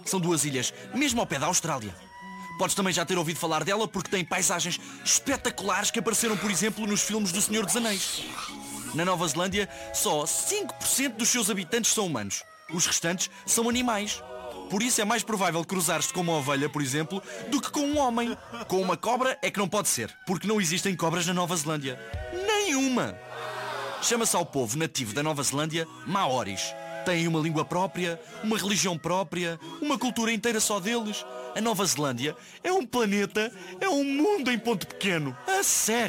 São duas ilhas, mesmo ao pé da Austrália. Podes também já ter ouvido falar dela porque tem paisagens espetaculares que apareceram, por exemplo, nos filmes do Senhor dos Anéis. Na Nova Zelândia, só 5% dos seus habitantes são humanos. Os restantes são animais. Por isso é mais provável cruzar-te com uma ovelha, por exemplo, do que com um homem. Com uma cobra é que não pode ser, porque não existem cobras na Nova Zelândia. Nenhuma! Chama-se ao povo nativo da Nova Zelândia Maoris. Têm uma língua própria, uma religião própria, uma cultura inteira só deles. A Nova Zelândia é um planeta, é um mundo em ponto pequeno. A sério!